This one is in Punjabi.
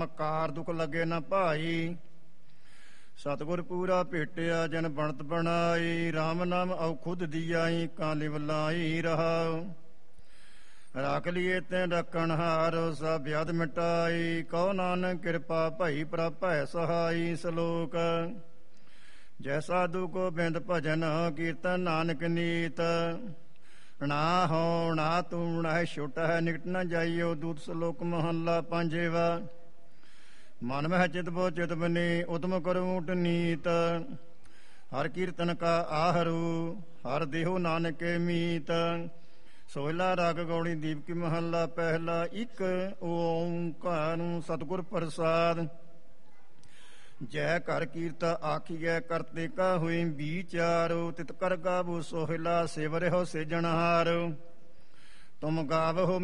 ਕਾਰ ਦੁਖ ਲੱਗੇ ਨਾ ਭਾਈ। ਸਤਿਗੁਰ ਪੂਰਾ ਭੇਟਿਆ ਜਨ ਬਣਤ ਬਣਾਈ। RAM ਨਾਮ ਔਖੁਦ ਦੀਆਈ ਕਾਲੀ ਵਲਾਈ ਰਹਾਉ। ਰੱਖ ਲੀਏ ਤੈਂ ਰੱਖਣ ਹਾਰ ਸਭ ਵਿਆਦ ਮਿਟਾਈ। ਕਹੋ ਨਾਨਕ ਕਿਰਪਾ ਭਈ ਪ੍ਰਭ ਭੈ ਸਹਾਈ। ਸ਼ਲੋਕ ਜੈ ਸਾਧੂ ਗੋਬਿੰਦ ਭਜਨ ਕੀਰਤਨ ਨਾਨਕ ਨੀਤ। ਨਾ ਹੋ ਨਾ ਤੂੰ ਨਾ ਛੋਟਾ ਹੈ ਨਿਕਟ ਨ ਜਾਈਓ ਦੂਤ। ਸ਼ਲੋਕ ਮਹੱਲਾ ਪੰਜਵਾ। ਮਨ ਮਹਿ ਚਿਤ ਬੋ ਚਿਤ ਬਨੇ ਉਦਮ ਕਰੋ ਊਟ ਨੀਤ। ਹਰ ਕੀਰਤਨ ਕਾ ਆਹਰੂ ਹਰ ਦੇਹੋ ਨਾਨਕ ਮੀਤ। ਸੋਹਿਲਾ ਰਾਗ ਗੌੜੀ ਦੀਪਕੀ ਮਹੱਲਾ ਪਹਿਲਾ। ਇੱਕ ਓਂਕਾਰ ਸਤਿਗੁਰ ਪ੍ਰਸਾਦ। ਜੈ ਘਰ ਕੀਰਤ ਆਖੀਐ ਕਰਤੇ ਕਾ ਹੋਈ ਵਿਚਾਰੋ। ਤਿਤ ਕਰ ਗਾਵੋ ਸੋਹਿਲਾ ਸਿਵ ਰਹਿਓ ਸਿਰਜਣਹਾਰੋ। ਤੁਮ ਗਾਵੋ